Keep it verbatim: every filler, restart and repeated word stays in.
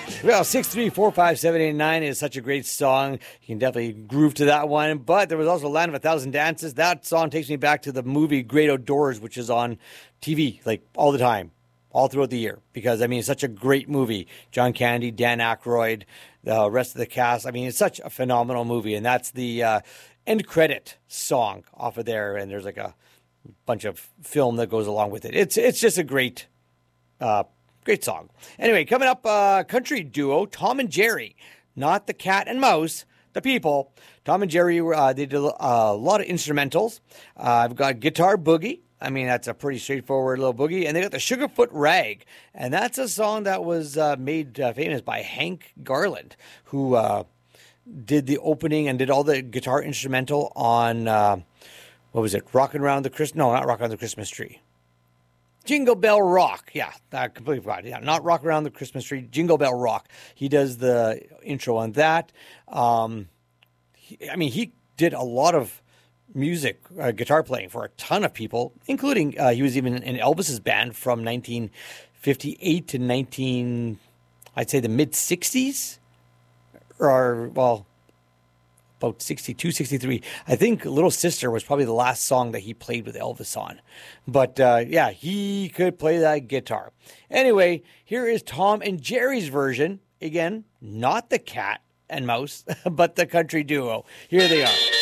Well, six three four five seven eight nine is such a great song. You can definitely groove to that one. But there was also Land of a Thousand Dances. That song takes me back to the movie Great Outdoors, which is on T V like all the time, all throughout the year. Because, I mean, it's such a great movie. John Candy, Dan Aykroyd, the rest of the cast. I mean, it's such a phenomenal movie. And that's the uh, end credit song off of there. And there's like a bunch of film that goes along with it. It's, it's just a great uh Great song. Anyway, coming up, uh, country duo Tom and Jerry, not the cat and mouse, the people. Tom and Jerry, uh, they did a, a lot of instrumentals. Uh, I've got Guitar Boogie. I mean, that's a pretty straightforward little boogie. And they got the Sugarfoot Rag. And that's a song that was uh, made uh, famous by Hank Garland, who uh, did the opening and did all the guitar instrumental on, uh, what was it, Rockin' Around the Christmas, no, not Rockin' Around the Christmas Tree. Jingle Bell Rock. Yeah, I completely forgot. Yeah, not Rock Around the Christmas Tree, Jingle Bell Rock. He does the intro on that. Um, he, I mean, he did a lot of music, uh, guitar playing for a ton of people, including uh, he was even in Elvis's band from nineteen fifty-eight to nineteen, I'd say the mid sixties, or well, about sixty-two, sixty-three. I think Little Sister was probably the last song that he played with Elvis on. But uh, yeah, he could play that guitar. Anyway, here is Tom and Jerry's version. Again, not the cat and mouse, but the country duo. Here they are.